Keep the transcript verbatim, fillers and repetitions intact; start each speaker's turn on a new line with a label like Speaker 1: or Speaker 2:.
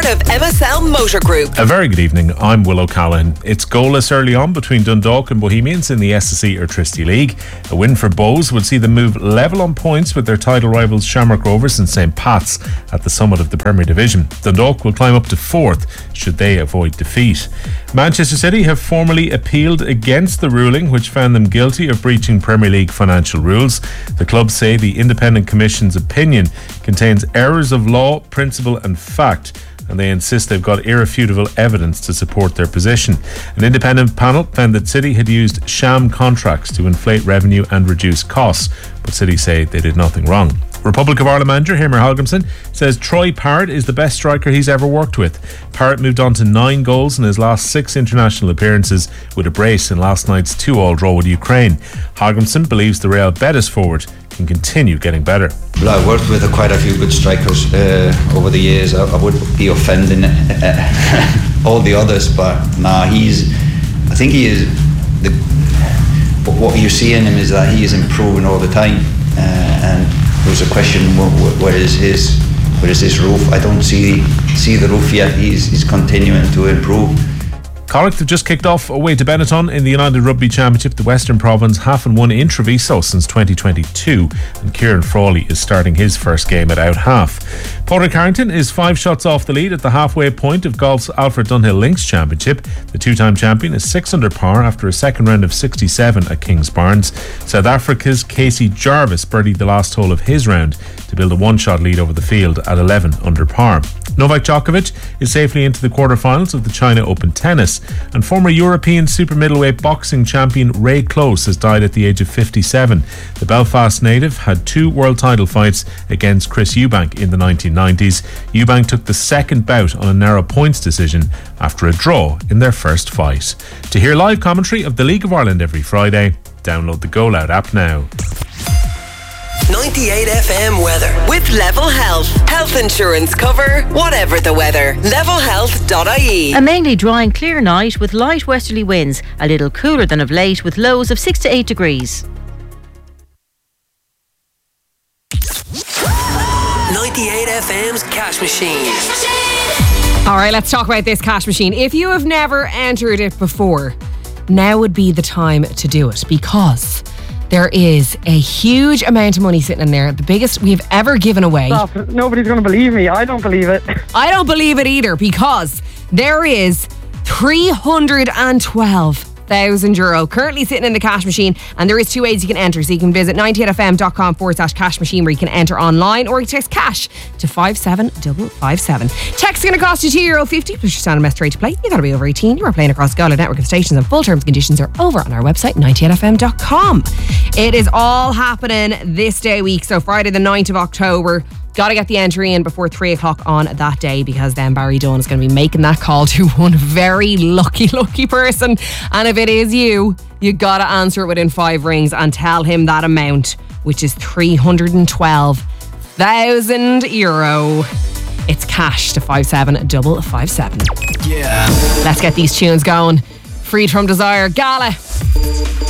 Speaker 1: part of M S L Motor Group.
Speaker 2: A very good evening, I'm Will O'Callaghan. It's goalless early on between Dundalk and Bohemians in the S S E Airtricity League. A win for Bohs would see them move level on points with their title rivals Shamrock Rovers and Saint Pat's at the summit of the Premier Division. Dundalk will climb up to fourth should they avoid defeat. Manchester City have formally appealed against the ruling which found them guilty of breaching Premier League financial rules. The club say the Independent Commission's opinion contains errors of law, principle and fact, and they insist they've got irrefutable evidence to support their position. An independent panel found that City had used sham contracts to inflate revenue and reduce costs, but City say they did nothing wrong. Republic of Ireland manager Heimir Hallgrímsson says Troy Parrott is the best striker he's ever worked with. Parrott moved on to nine goals in his last six international appearances with a brace in last night's two all draw with Ukraine. Hallgrímsson believes the Real Betis forward can continue getting better.
Speaker 3: Well, I've worked with quite a few good strikers uh, over the years. I, I would be offending uh, all the others, but nah, he's. I think he is. The, what you see in him is that he is improving all the time, uh, and there's a question: what, where is his? Where is his roof? I don't see see the roof yet. He's he's continuing to improve.
Speaker 2: Connacht have just kicked off away to Benetton in the United Rugby Championship. The Western Province haven't won in Treviso since twenty twenty-two, and Kieran Frawley is starting his first game at out half. Padraig Harrington is five shots off the lead at the halfway point of golf's Alfred Dunhill Links Championship. The two-time champion is six under par after a second round of sixty-seven at Kingsbarns. South Africa's Casey Jarvis birdied the last hole of his round to build a one-shot lead over the field at eleven under par. Novak Djokovic is safely into the quarterfinals of the China Open Tennis, and former European super middleweight boxing champion Ray Close has died at the age of fifty-seven. The Belfast native had two world title fights against Chris Eubank in the nineteen nineties. Eubank took the second bout on a narrow points decision after a draw in their first fight. To hear live commentary of the League of Ireland every Friday, download the Go Loud app now.
Speaker 1: ninety-eight F M weather with Level Health. Health insurance cover, whatever the weather. level health dot I E.
Speaker 4: A mainly dry and clear night with light westerly winds. A little cooler than of late with lows of six to eight degrees.
Speaker 1: ninety-eight F M's Cash Machine.
Speaker 5: Alright, let's talk about this cash machine. If you have never entered it before, now would be the time to do it, because there is a huge amount of money sitting in there, the biggest we've ever given away.
Speaker 6: Stop. Nobody's going to believe me. I don't believe it.
Speaker 5: I don't believe it either, because there is three hundred twelve thousand euro currently sitting in the cash machine, and there is two ways you can enter. So you can visit ninety-eight f m dot com forward slash cash machine where you can enter online, or you can text cash to five seven five five seven. Text is going to cost you two euro fifty plus your standard message rate to play. You got to be over eighteen. You are playing across Gala network of stations, and full terms and conditions are over on our website ninety-eight f m dot com. It is all happening this day week, so Friday the ninth of October. Got to get the entry in before three o'clock on that day, because then Barry Dunn is going to be making that call to one very lucky, lucky person. And if it is you, you got to answer it within five rings and tell him that amount, which is three hundred twelve thousand euro. It's cash to five seven five five seven.
Speaker 7: Yeah.
Speaker 5: Let's get these tunes going. Freed from Desire, Gala.